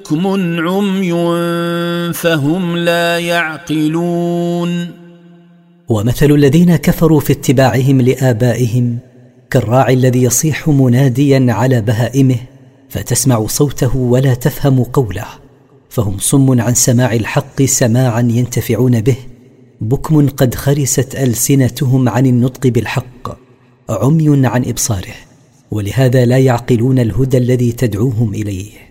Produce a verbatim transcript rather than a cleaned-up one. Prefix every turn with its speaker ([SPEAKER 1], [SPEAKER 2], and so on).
[SPEAKER 1] بكم عمي فهم لا يعقلون.
[SPEAKER 2] ومثل الذين كفروا في اتباعهم لآبائهم كالراعي الذي يصيح مناديا على بهائمه فتسمع صوته ولا تفهم قوله، فهم صم عن سماع الحق سماعا ينتفعون به، بكم قد خرست ألسنتهم عن النطق بالحق، عمي عن إبصاره، ولهذا لا يعقلون الهدى الذي تدعوهم إليه.